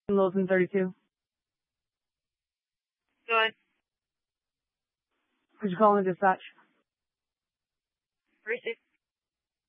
Lawson 32. Go ahead. Could you call in dispatch? Receive.